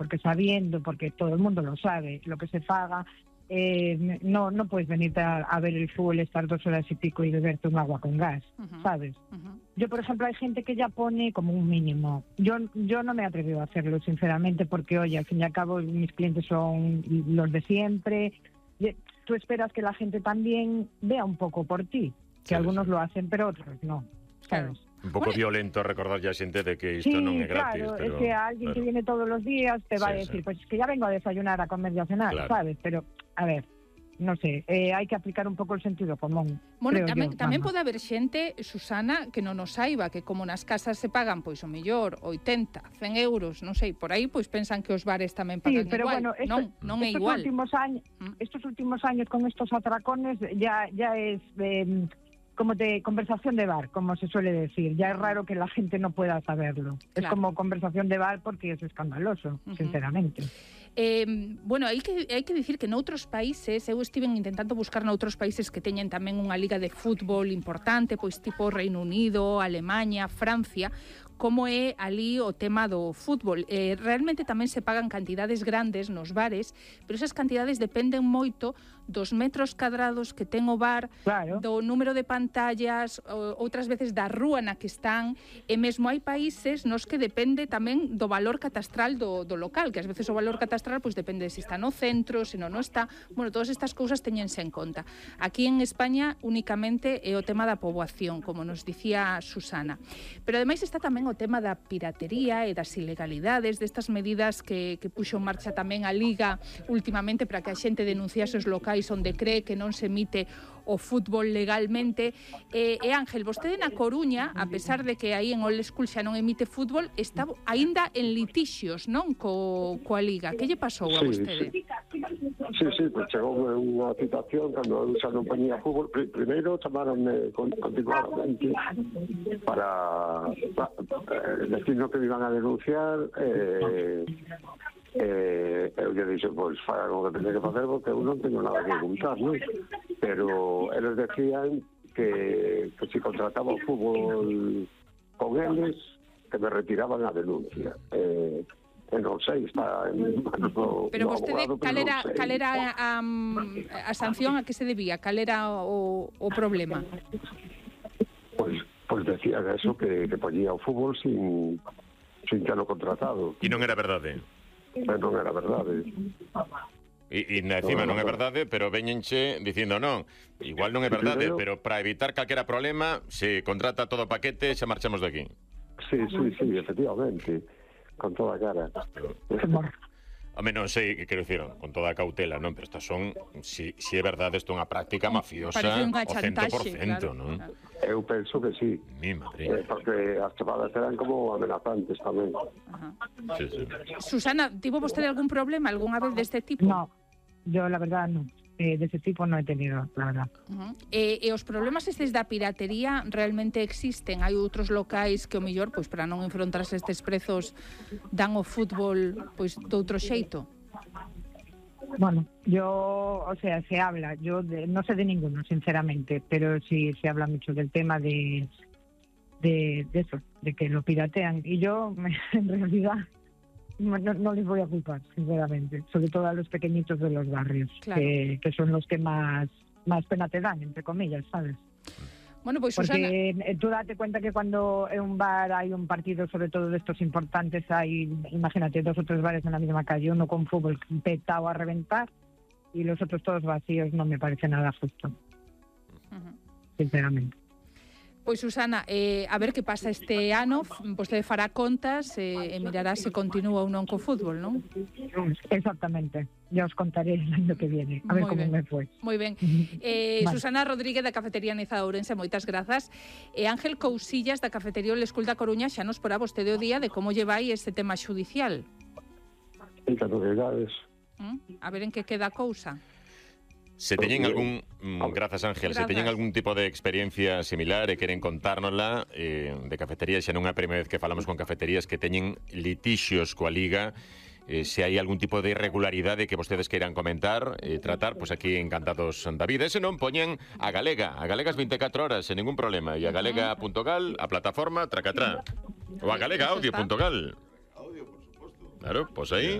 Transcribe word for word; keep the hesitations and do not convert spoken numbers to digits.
porque sabiendo, porque todo el mundo lo sabe, lo que se paga, eh, no no puedes venirte a, a ver el fútbol, estar dos horas y pico y beberte un agua con gas, uh-huh. ¿sabes? Uh-huh. Yo, por ejemplo, hay gente que ya pone como un mínimo. Yo yo no me he atrevido a hacerlo, sinceramente, porque, oye, al fin y al cabo mis clientes son los de siempre. Tú esperas que la gente también vea un poco por ti, que sí, algunos sí. lo hacen, pero otros no, ¿sabes? Claro. Un pouco bueno, violento recordar a xente de que isto sí, non é gratis. Claro, pero, es que alguien claro. que viene todos los días te va sí, a decir, sí. pues es que ya vengo a desayunar, a comer y a cenar, claro. ¿sabes? Pero, a ver, no sé, eh, hai que aplicar un pouco o sentido común. Bueno, tamén, yo, tamén pode haber xente, Susana, que non nos saiba que como nas casas se pagan, pois o mellor, oitenta, cen euros, non sei, por aí, pois pensan que os bares tamén pagan sí, pero igual. Bueno, esto, non, non é estos igual. Últimos años, ¿Mm? Estos últimos años con estos atracones ya, ya es... Eh, como de conversación de bar, como se suele decir. Ya es raro que la gente no pueda saberlo. Claro. Es como conversación de bar porque es escandaloso, uh-huh. sinceramente. Eh, bueno, hai que, hai que dicir que noutros países, eu estiven intentando buscar noutros países que teñen tamén unha liga de fútbol importante, pois tipo Reino Unido, Alemanha, Francia, como é ali o tema do fútbol. Eh, realmente tamén se pagan cantidades grandes nos bares, pero esas cantidades dependen moito dos metros cadrados que ten o bar, claro. do número de pantallas, outras veces da rúa na que están, e mesmo hai países nos que depende tamén do valor catastral do, do local, que ás veces o valor catastral pois depende de se está no centro, se non non está. Bueno, todas estas cousas teñense en conta. Aquí en España únicamente é o tema da poboación, como nos dicía Susana. Pero ademais está tamén o tema da piratería e das ilegalidades, destas medidas que, que puxo en marcha tamén a Liga últimamente para que a xente denunciase os locais onde cree que non se emite o fútbol legalmente. E, e Ángel, vostede na Coruña, a pesar de que aí en Old School xa non emite fútbol, está aínda en litixios, non? Co, coa Liga. Que lle pasou a vostede? Sí, sí, sí, pues chegou unha citación cando eu xa non poñía fútbol. Primeiro chamaronme continuamente para, para eh, decirnos que me iban a denunciar, eh, eh, eu lle dixo, pois, pues, fagan o que teñe que facer porque eu non teño nada que ocultar, non? Pero eles decían que, que se contrataba o fútbol con eles, que me retiraban a denuncia. Eh, e non sei, está en no, pero no vostede, abogado, cal era, non sei. cal era a, a sanción a que se debía? Cal era o, o problema? Pois, pois decía eso, que, que poñía o fútbol sin, sin telo contratado. E non era verdade? E non era verdade. E, e encima non é verdade, pero veñenche dicindo non, igual non é verdade, pero para evitar calquera problema, se contrata todo o paquete, xa marchamos de aquí. Sí, sí, sí, efectivamente, con toda a cara. Home, non sei, que quero dicir, con toda a cautela, non? Pero estas son, si, si é verdade, isto é unha práctica mafiosa o cento por cento, claro, non? Claro. Eu penso que sí. Mi madre. Eh, porque as chamadas eran como amenazantes tamén. Ajá. Sí, sí. Susana, tivo vostede algún problema algunha vez deste tipo? No, yo la verdad no. Eh, de ese tipo no he tenido, la verdad. Uh-huh. E, e os problemas estes da piratería realmente existen? Hai outros locais que o mellor, pois para non enfrontarse estes prezos, dan o fútbol pois doutro xeito? Bueno, yo, o sea, se habla, yo de, no sé de ninguno, sinceramente, pero sí se habla mucho del tema de, de, de eso, de que lo piratean. Y yo, en realidad, no, no les voy a culpar, sinceramente, sobre todo a los pequeñitos de los barrios, claro. que, que son los que más, más pena te dan, entre comillas, ¿sabes? Bueno, pues porque Susana... tú date cuenta que cuando en un bar hay un partido, sobre todo de estos importantes, hay, imagínate, dos o tres bares en la misma calle, uno con fútbol petado a reventar y los otros todos vacíos, no me parece nada justo, uh-huh. sinceramente. Pois Susana, eh, a ver que pasa este ano, vostede fará contas e, e mirará se continúa ou non co fútbol, non? Exactamente, ya os contaré el año que viene, a ver como me foi. Moi ben. Eh, vale. Susana Rodríguez da Cafetería Niza de Ourense, moitas grazas. E Ángel Cousillas da Cafetería Old School da Coruña, xa nos porá vostede o día de como llevai este tema xudicial. E que novedades. ¿Mm? A ver en que queda a cousa. Se teñen algún, grazas Ángel, grazas. se teñen algún tipo de experiencia similar e queren contárnosla eh, de cafeterías, xa non é a primeira vez que falamos con cafeterías que teñen litixios coa Liga, eh, se hai algún tipo de irregularidade que vostedes queiran comentar e eh, tratar, pois pues aquí encantados da vida. E se non, poñen a Galega, a Galegas vinte e catro horas, sen ningún problema, e a galega punto gal, a plataforma, tracatrá, ou a galega audio punto gal. Audio, por suposto. Claro, pois pues aí...